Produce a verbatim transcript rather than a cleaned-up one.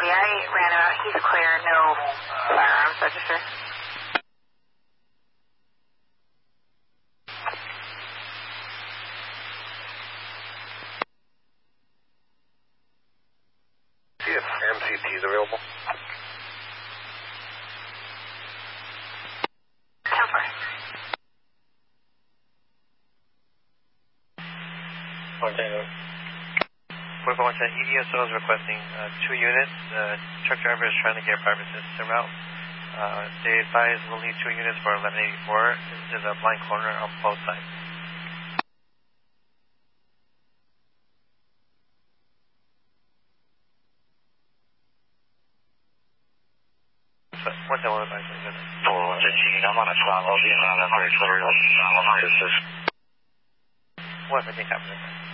yeah, I ran him out. He's clear. No firearms register. See if M C T is available. ten four. four four one ten, E D S O is requesting uh, two units. Uh, truck driver is trying to get private citizen route. Uh, they advise we'll need two units for eleven eighty-four. There's a blind corner on both sides. One ten one advice. four one ten, I'm on a twelve. I'll be around that part. What if I think I'm